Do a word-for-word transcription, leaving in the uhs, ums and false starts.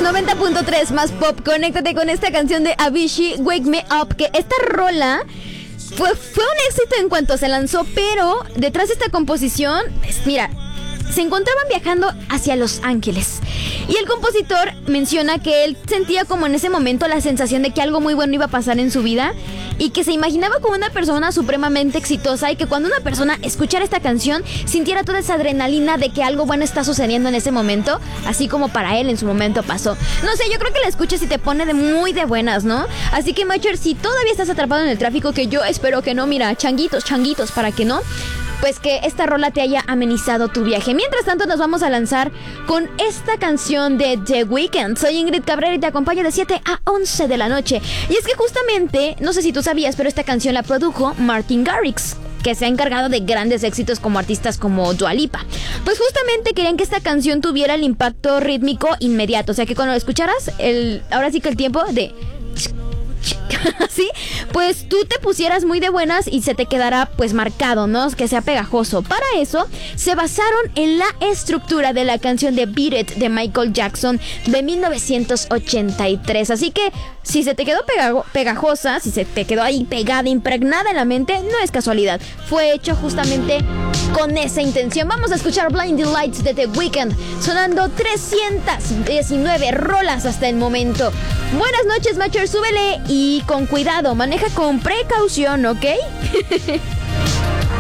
noventa punto tres más pop. Conéctate con esta canción de Avicii, Wake Me Up. Que esta rola fue, fue un éxito en cuanto se lanzó, pero detrás de esta composición, pues, mira, se encontraban viajando hacia Los Ángeles. Y el compositor menciona que él sentía como en ese momento la sensación de que algo muy bueno iba a pasar en su vida y que se imaginaba como una persona supremamente exitosa, y que cuando una persona escuchara esta canción sintiera toda esa adrenalina de que algo bueno está sucediendo en ese momento, así como para él en su momento pasó. No sé, yo creo que la escuchas y te pone de muy de buenas, ¿no? Así que, Macher, si todavía estás atrapado en el tráfico, que yo espero que no, mira, changuitos, changuitos, para que no, pues que esta rola te haya amenizado tu viaje. Mientras tanto, nos vamos a lanzar con esta canción de The Weeknd. Soy Ingrid Cabrera y te acompaño de siete a once de la noche. Y es que justamente, no sé si tú sabías, pero esta canción la produjo Martin Garrix, que se ha encargado de grandes éxitos como artistas como Dua Lipa. Pues justamente querían que esta canción tuviera el impacto rítmico inmediato. O sea, que cuando lo escucharas, el, ahora sí que el tiempo de... ¿sí? Pues tú te pusieras muy de buenas y se te quedará pues marcado, ¿no? Que sea pegajoso. Para eso se basaron en la estructura de la canción de Beat It de Michael Jackson de mil novecientos ochenta y tres. Así que si se te quedó pegajo- pegajosa, si se te quedó ahí pegada, impregnada en la mente, no es casualidad. Fue hecho justamente con esa intención. Vamos a escuchar Blinding Lights de The Weeknd, sonando trescientas diecinueve rolas hasta el momento. Buenas noches, Macher, súbele y con cuidado, maneja con precaución, ¿ok?